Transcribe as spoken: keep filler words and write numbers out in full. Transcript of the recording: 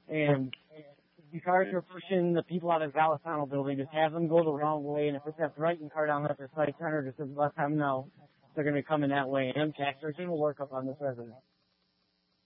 And the cars are pushing the people out of the Golisano building. Just have them go the wrong way, and if it's that Brighton car down at their site center, just let them know they're going to come in that way. And M TAC are going to work up on this resident.